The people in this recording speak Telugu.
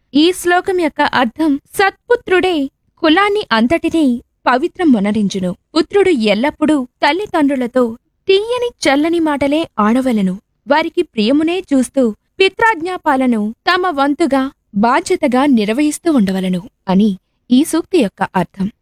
ఈ శ్లోకం యొక్క అర్థం సత్పుత్రుడే కులాన్ని అంతటినీ పవిత్రం మొనరించును. పుత్రుడు ఎల్లప్పుడూ తల్లిదండ్రులతో తీయని చల్లని మాటలే ఆడవలెను. వారికి ప్రియమునే చూస్తూ పిత్రాజ్ఞాపాలను తమ వంతుగా బాధ్యతగా నిర్వహిస్తూ ఉండవలను అని ఈ సూక్తి యొక్క అర్థం.